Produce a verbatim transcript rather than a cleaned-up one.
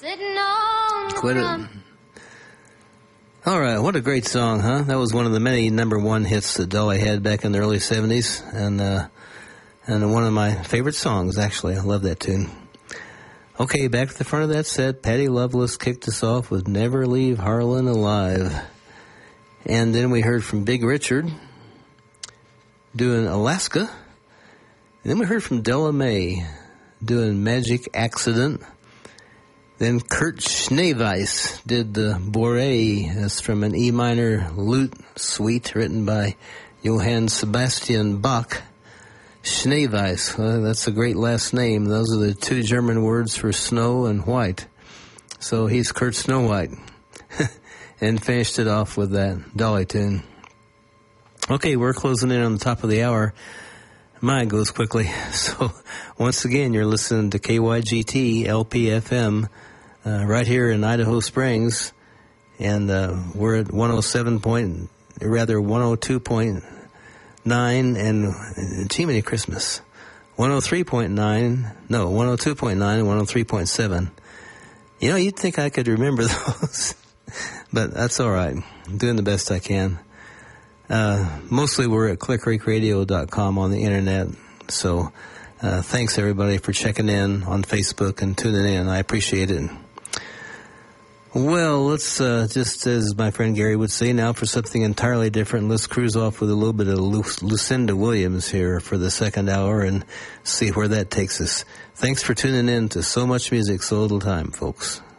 Sitting on the Quit it. All right, what a great song, huh? That was one of the many number one hits that Dolly had back in the early seventies, and uh, and one of my favorite songs, actually. I love that tune. Okay, back to the front of that set, Patty Loveless kicked us off with Never Leave Harlan Alive. And then we heard from Big Richard doing Alaska. And then we heard from Della Mae doing Magic Accident. Then Kurt Schneeweiss did the Bourrée. That's from an E minor lute suite written by Johann Sebastian Bach. Schneeweiss, well, that's a great last name. Those are the two German words for snow and white. So he's Kurt Snow White. And finished it off with that Dolly tune. Okay, we're closing in on the top of the hour. Mine goes quickly. So once again, you're listening to K Y G T L P F M uh, right here in Idaho Springs. And uh, we're at one oh seven point, rather one oh two point nine and gee, many Christmas. one oh three point nine, no, one oh two point nine and one oh three point seven. You know, you'd think I could remember those, but that's all right. I'm doing the best I can. Uh, mostly we're at click rake radio dot com on the internet. So, uh, thanks everybody for checking in on Facebook and tuning in. I appreciate it. Well, let's, uh, just as my friend Gary would say, now for something entirely different, let's cruise off with a little bit of Lu- Lucinda Williams here for the second hour and see where that takes us. Thanks for tuning in to So Much Music, So Little Time, folks.